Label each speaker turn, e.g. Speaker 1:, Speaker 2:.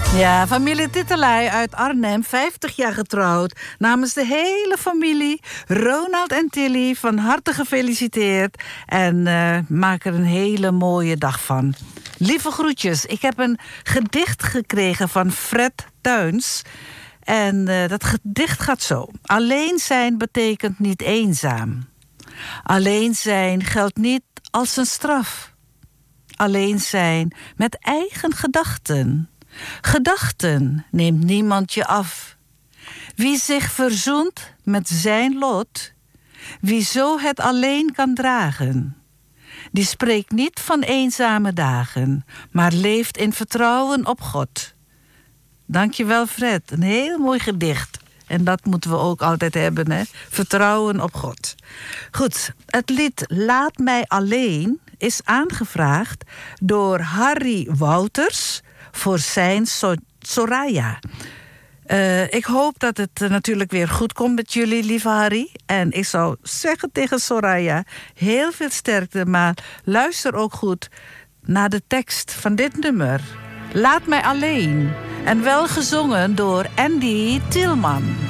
Speaker 1: Ja, familie Tittelij uit Arnhem, 50 jaar getrouwd. Namens de hele familie, Ronald en Tilly, van harte gefeliciteerd. En maak er een hele mooie dag van. Lieve groetjes, ik heb een gedicht gekregen van Fred Tuins. En dat gedicht gaat zo. Alleen zijn betekent niet eenzaam. Alleen zijn geldt niet als een straf. Alleen zijn met eigen gedachten. Gedachten neemt niemand je af. Wie zich verzoent met zijn lot, wie zo het alleen kan dragen, die spreekt niet van eenzame dagen, maar leeft in vertrouwen op God. Dankjewel, Fred. Een heel mooi gedicht. En dat moeten we ook altijd hebben, hè? Vertrouwen op God. Goed, het lied Laat mij alleen is aangevraagd door Harry Wouters voor zijn Soraya. Ik hoop dat het natuurlijk weer goed komt met jullie, lieve Harry. En ik zou zeggen tegen Soraya, heel veel sterkte, maar luister ook goed naar de tekst van dit nummer. Laat mij alleen. En wel gezongen door Andy Tielman.